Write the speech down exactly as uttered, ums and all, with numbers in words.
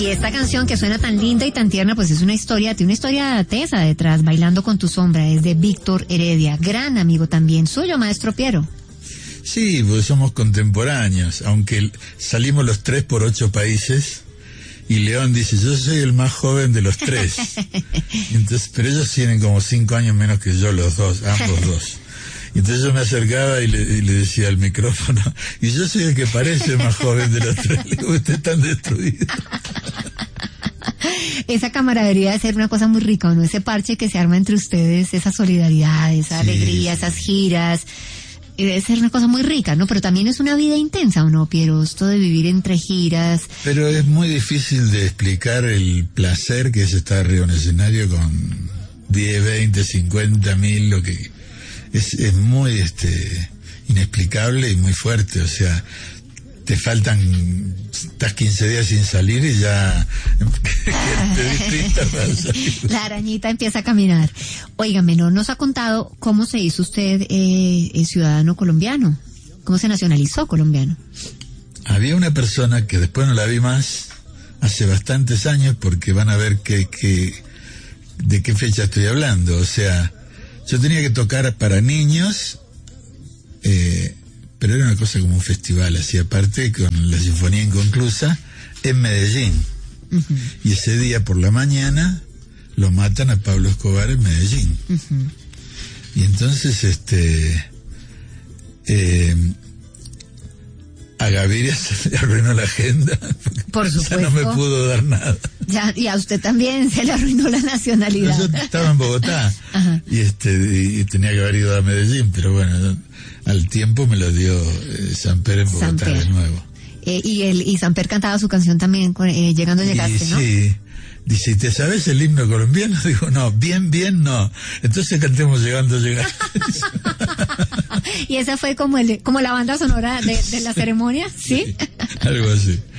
esta canción que suena tan linda y tan tierna, pues es una historia, tiene una historia tesa detrás, Bailando con tu sombra, es de Víctor Heredia, gran amigo también suyo, maestro Piero. Sí, pues somos contemporáneos, aunque salimos los tres por ocho países, y León dice, yo soy el más joven de los tres. Entonces, pero ellos tienen como cinco años menos que yo, los dos, ambos dos. Y entonces yo me acercaba y le, y le decía al micrófono, y yo soy el que parece más joven de los tres. Le digo, usted está destruido. Esa camaradería debe ser una cosa muy rica, ¿no? Ese parche que se arma entre ustedes, esa solidaridad, esa sí, alegría, esas giras, debe ser una cosa muy rica, ¿no? Pero también es una vida intensa, ¿o no, Piero? Esto de vivir entre giras. Pero es muy difícil de explicar el placer que es estar arriba en el escenario con diez, veinte, cincuenta mil, lo que... Es, es muy este inexplicable y muy fuerte, o sea, te faltan, estás quince días sin salir y ya te distintas para salir. La arañita empieza a caminar. Óigame, no nos ha contado cómo se hizo usted eh, eh, ciudadano colombiano, cómo se nacionalizó colombiano. Había una persona que después no la vi más, hace bastantes años, porque van a ver que, que de qué fecha estoy hablando, o sea, yo tenía que tocar para niños, eh, pero era una cosa como un festival, así aparte, con la Sinfonía Inconclusa, en Medellín. Uh-huh. Y ese día por la mañana lo matan a Pablo Escobar en Medellín. Uh-huh. Y entonces, este, eh, a Gaviria se le arruinó la agenda. Por supuesto. No me pudo dar nada. Ya, y a usted también se le arruinó la nacionalidad. Yo estaba en Bogotá. Ajá. y este y, y tenía que haber ido a Medellín, pero bueno, al tiempo me lo dio eh, Samper en Bogotá Samper. de nuevo. Eh, y el y Samper cantaba su canción también, eh, Llegando Llegaste, y, ¿no? Sí. Dice, ¿y te sabes el himno colombiano? Digo, no, bien, bien, no. Entonces cantemos Llegando Llegaste. Y esa fue como el como la banda sonora de, de la ceremonia, ¿sí? Sí, algo así.